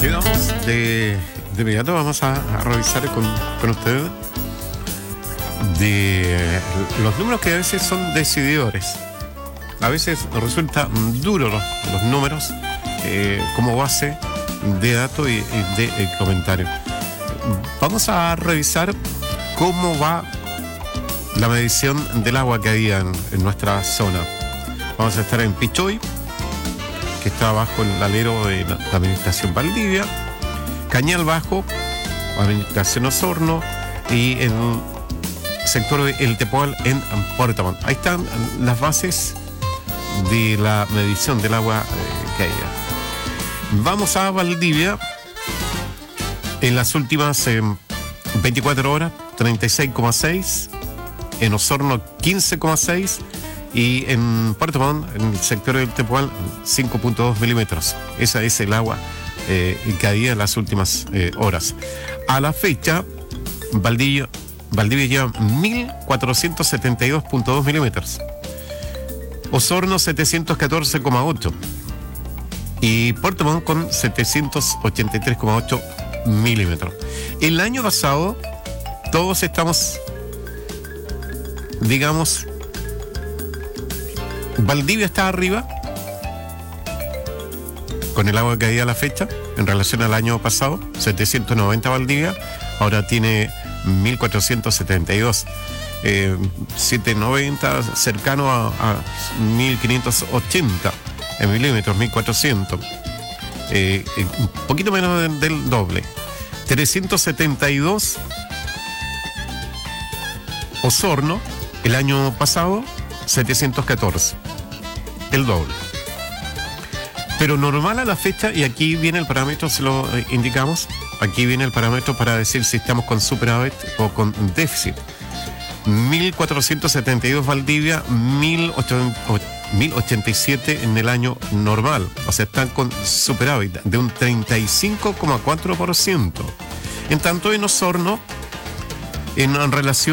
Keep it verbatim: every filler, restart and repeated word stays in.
Llegamos de, de inmediato, vamos a, a revisar con, con ustedes de los números que a veces son decididores. A veces resulta duro los, los números eh, como base de datos y, y de eh, comentarios. Vamos a revisar cómo va la medición del agua que había en, en nuestra zona. Vamos a estar en Pichoy, que está bajo el alero de la, la administración Valdivia, Cañal Bajo, administración Osorno, y en el sector de El Tepual en Puerto Montt. Ahí están las bases de la medición del agua eh, que hay. Vamos a Valdivia. En las últimas eh, veinticuatro horas, treinta y seis coma seis, en Osorno quince coma seis y en Puerto Montt, en el sector del Tepual, cinco punto dos milímetros. Esa es el agua eh, que había en las últimas eh, horas. A la fecha, Valdivia, Valdivia lleva mil cuatrocientos setenta y dos punto dos milímetros. Osorno setecientos catorce coma ocho y Puerto Montt con setecientos ochenta y tres coma ocho milímetros. El año pasado todos estamos, digamos, Valdivia está arriba con el agua que había a la fecha en relación al año pasado. Setecientos noventa Valdivia, ahora tiene mil cuatrocientos setenta y dos. eh, setecientos noventa cercano a, a mil quinientos ochenta en milímetros, mil cuatrocientos. Eh, un poquito menos del, del doble. Trescientos setenta y dos Osorno, el año pasado setecientos catorce, el doble. Pero normal a la fecha, y aquí viene el parámetro, se lo eh, indicamos, aquí viene el parámetro para decir si estamos con superávit o con déficit. mil cuatrocientos setenta y dos Valdivia, mil ochenta y siete en el año normal. O sea, están con superávit de un treinta y cinco coma cuatro por ciento. En tanto, en Osorno, en relación